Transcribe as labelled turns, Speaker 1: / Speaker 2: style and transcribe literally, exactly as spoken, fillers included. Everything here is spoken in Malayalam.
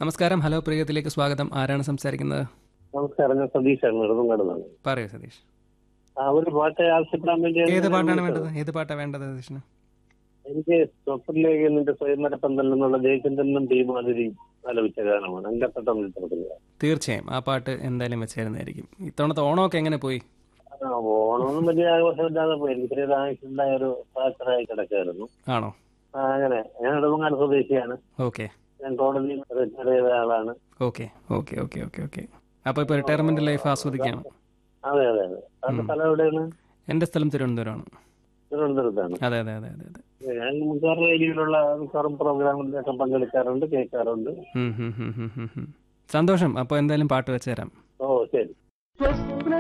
Speaker 1: നമസ്കാരം. ഹലോ പ്രിയത്തിലേക്ക് സ്വാഗതം. ആരാണ് സംസാരിക്കുന്നത്?
Speaker 2: നമസ്കാരം, ഞാൻ സതീഷാണ്, നെടുമങ്ങാടുന്നാണ്.
Speaker 1: പറയൂ സതീഷ്.
Speaker 2: ആ ഒരു പാട്ട് ആവശ്യപ്പെടാൻ വേണ്ടി
Speaker 1: ഏത് പാട്ടാണ് വേണ്ടത്? ഏത് പാട്ടാണ് വേണ്ടത് സതീഷിന്?
Speaker 2: എനിക്ക് സ്വപ്നിലേക്ക് നിന്റെ സ്വയംവരപ്പന്തൽ എന്നുള്ള ജയചന്ദ്രനും ടീമാതിരി ആലപിച്ച ഗാനമാണ് എന്റെ പെട്ടെന്ന് ചിത്രത്തില്.
Speaker 1: തീർച്ചയായും ആ പാട്ട് എന്തായാലും വെച്ചായിരുന്നായിരിക്കും. ഇത്തവണത്തെ ഓണമൊക്കെ എങ്ങനെ പോയി?
Speaker 2: ആ ഓണമൊന്നും വലിയ ആഘോഷമില്ലാതെ പോയി. എനിക്ക് ചെറിയ ആവശ്യമുണ്ടായ ഒരു ഫ്രാക്ചറായി കിടക്കായിരുന്നു.
Speaker 1: ആണോ?
Speaker 2: ആ അങ്ങനെ. ഞാൻ നെടുമങ്ങാട് സ്വദേശിയാണ്.
Speaker 1: ഓക്കെ
Speaker 2: ഞാൻ കോടതിയിൽ റിട്ടയർ ചെയ്ത ആളാണ്.
Speaker 1: Okay okay okay okay okay അപ്പോൾ ഇപ്പോൾ റിട്ടയർമെന്റ് ലൈഫ് ആസ്വദിക്കുകയാണ്.
Speaker 2: അതെ അതെ അതെ. അതിന്റെ സ്ഥലം എവിടെയാണ്?
Speaker 1: എൻ്റെ സ്ഥലം തിരുവനന്തപുരമാണ്.
Speaker 2: തിരുവനന്തപുരത്താണ്.
Speaker 1: അതെ അതെ അതെ അതെ അതെ.
Speaker 2: ഞാൻ മിക്കവാറും രീതിയിലുള്ള മിക്കവാറും പ്രോഗ്രാമിലൊക്കെ പങ്കെടുക്കാറുണ്ട്, കേൾക്കാറുണ്ട്.
Speaker 1: ഉം, ഉം, ഉം, ഉം, ഉം, ഉം. സന്തോഷം. അപ്പോൾ എന്തായാലും പാട്ട് വെച്ചുതരാം.
Speaker 2: ഓ ശരി.